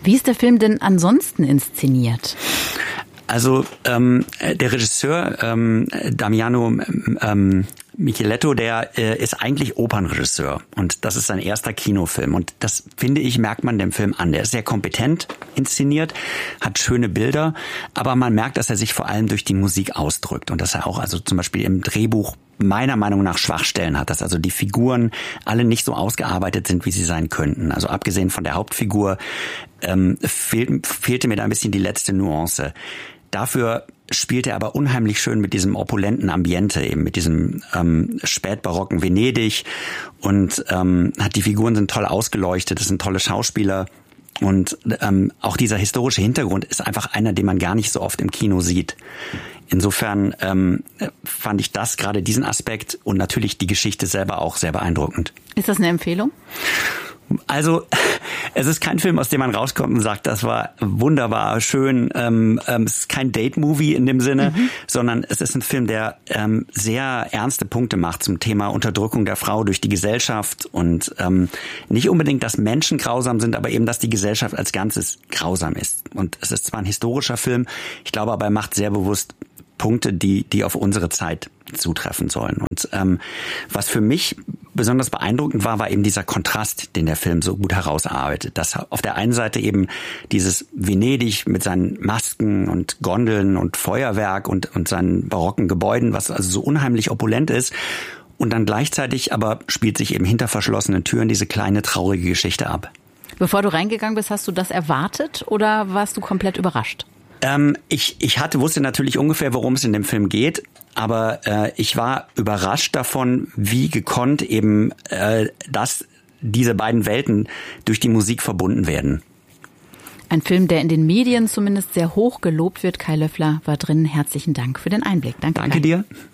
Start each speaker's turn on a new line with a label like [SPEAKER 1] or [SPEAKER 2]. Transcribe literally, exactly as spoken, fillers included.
[SPEAKER 1] Wie ist der Film denn ansonsten inszeniert?
[SPEAKER 2] Also ähm, der Regisseur ähm, Damiano ähm, Micheletto, der äh, ist eigentlich Opernregisseur und das ist sein erster Kinofilm und das, finde ich, merkt man dem Film an. Der ist sehr kompetent inszeniert, hat schöne Bilder, aber man merkt, dass er sich vor allem durch die Musik ausdrückt und dass er auch also zum Beispiel im Drehbuch meiner Meinung nach Schwachstellen hat, dass also die Figuren alle nicht so ausgearbeitet sind, wie sie sein könnten. Also abgesehen von der Hauptfigur ähm, fehl, fehlte mir da ein bisschen die letzte Nuance. Dafür spielt er aber unheimlich schön mit diesem opulenten Ambiente, eben mit diesem ähm, spätbarocken Venedig und ähm, hat die Figuren sind toll ausgeleuchtet, das sind tolle Schauspieler und ähm, auch dieser historische Hintergrund ist einfach einer, den man gar nicht so oft im Kino sieht. Insofern ähm, fand ich das, gerade diesen Aspekt und natürlich die Geschichte selber auch sehr beeindruckend.
[SPEAKER 1] Ist das eine Empfehlung?
[SPEAKER 2] Also es ist kein Film, aus dem man rauskommt und sagt, das war wunderbar, schön. Ähm, ähm, es ist kein Date-Movie in dem Sinne, mhm. sondern es ist ein Film, der ähm, sehr ernste Punkte macht zum Thema Unterdrückung der Frau durch die Gesellschaft und ähm, nicht unbedingt, dass Menschen grausam sind, aber eben, dass die Gesellschaft als Ganzes grausam ist. Und es ist zwar ein historischer Film, ich glaube aber, er macht sehr bewusst Punkte, die die auf unsere Zeit zutreffen sollen. Und ähm, was für mich besonders beeindruckend war, war eben dieser Kontrast, den der Film so gut herausarbeitet. Dass auf der einen Seite eben dieses Venedig mit seinen Masken und Gondeln und Feuerwerk und, und seinen barocken Gebäuden, was also so unheimlich opulent ist. Und dann gleichzeitig aber spielt sich eben hinter verschlossenen Türen diese kleine traurige Geschichte ab.
[SPEAKER 1] Bevor du reingegangen bist, hast du das erwartet oder warst du komplett überrascht?
[SPEAKER 2] Ähm, ich, ich hatte, wusste natürlich ungefähr, worum es in dem Film geht, aber äh, ich war überrascht davon, wie gekonnt eben, äh, dass diese beiden Welten durch die Musik verbunden werden.
[SPEAKER 1] Ein Film, der in den Medien zumindest sehr hoch gelobt wird. Kai Löffler war drin. Herzlichen Dank für den Einblick. Danke,
[SPEAKER 2] Danke
[SPEAKER 1] Kai.
[SPEAKER 2] dir.